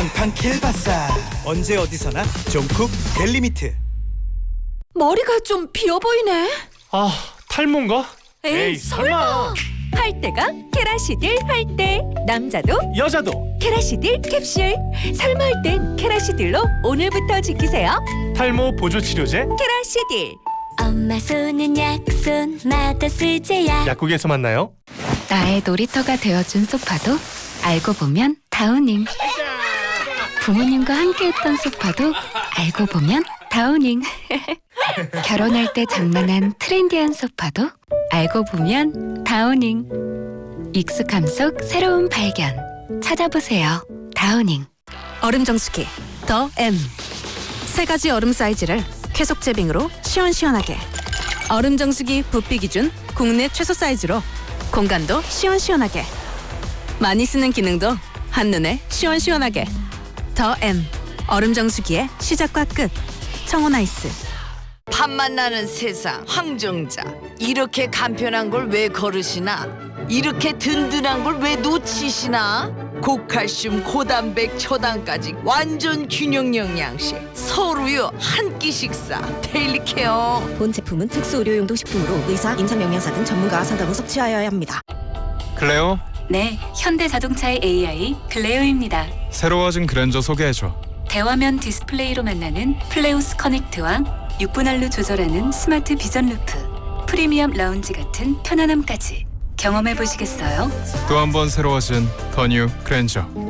팡팡 킬바사. 언제 어디서나 종쿡 델리미트. 머리가 좀 비어 보이네. 아, 탈모인가? 에이 설마. 할 때가 케라시딜 할 때. 남자도 여자도 케라시딜 캡슐. 설마 할 땐 케라시딜로 오늘부터 지키세요. 탈모 보조 치료제 케라시딜. 엄마 손은 약손마다 쓰제야. 약국에서 만나요. 나의 놀이터가 되어준 소파도 알고 보면 다우닝. 부모님과 함께했던 소파도 알고 보면 다우닝. 결혼할 때 장만한 트렌디한 소파도 알고 보면 다우닝. 익숙함 속 새로운 발견 찾아보세요. 다우닝. 얼음 정수기 더 M. 세 가지 얼음 사이즈를 쾌속 제빙으로 시원시원하게. 얼음 정수기 부피 기준 국내 최소 사이즈로 공간도 시원시원하게. 많이 쓰는 기능도 한눈에 시원시원하게. 더 M. 얼음 정수기의 시작과 끝. 청혼아이스. 팝만 나는 세상 황정자. 이렇게 간편한 걸 왜 거르시나? 이렇게 든든한 걸 왜 놓치시나? 고칼슘, 고단백, 초당까지 완전 균형 영양식. 서울우유 한 끼 식사. 데일리 케어. 본 제품은 특수 의료용도 식품으로 의사, 임상영양사 등 전문가와 상담 후 섭취하여야 합니다. 클레오, 네, 현대자동차의 AI 클레오입니다. 새로워진 그랜저 소개해줘. 대화면 디스플레이로 만나는 플레우스 커넥트와 6분할로 조절하는 스마트 비전 루프, 프리미엄 라운지 같은 편안함까지 경험해 보시겠어요? 또 한 번 새로워진 더 뉴 그랜저.